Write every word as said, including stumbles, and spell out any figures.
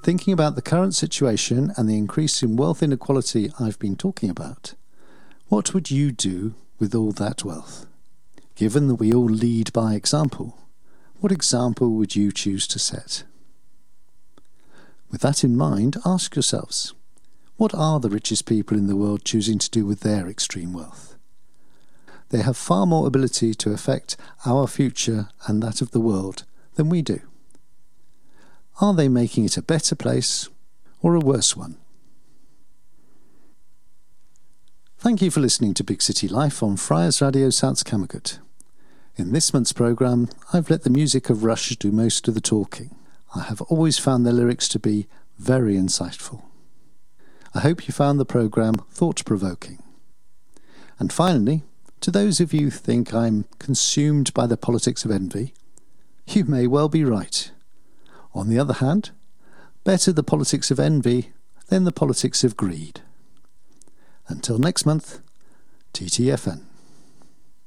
Thinking about the current situation and the increase in wealth inequality I've been talking about, what would you do with all that wealth? Given that we all lead by example, what example would you choose to set? With that in mind, ask yourselves, what are the richest people in the world choosing to do with their extreme wealth? They have far more ability to affect our future and that of the world than we do. Are they making it a better place or a worse one? Thank you for listening to Big City Life on Friars Radio Salzkammergut. In this month's programme, I've let the music of Rush do most of the talking. I have always found their lyrics to be very insightful. I hope you found the programme thought-provoking. And finally, to those of you who think I'm consumed by the politics of envy, you may well be right. On the other hand, better the politics of envy than the politics of greed. Until next month, T T F N.